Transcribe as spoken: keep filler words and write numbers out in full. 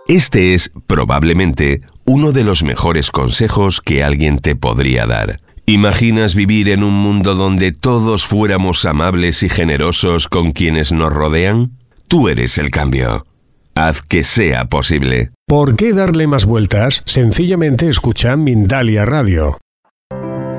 Este es, probablemente, uno de los mejores consejos que alguien te podría dar. ¿Imaginas vivir en un mundo donde todos fuéramos amables y generosos con quienes nos rodean? Tú eres el cambio. Haz que sea posible. ¿Por qué darle más vueltas? Sencillamente escucha Mindalia Radio.